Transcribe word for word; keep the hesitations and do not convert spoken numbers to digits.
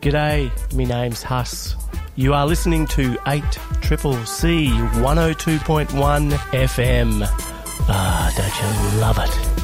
G'day, me name's Huss. You are listening to eight C C C one oh two point one F M. Ah, don't you love it?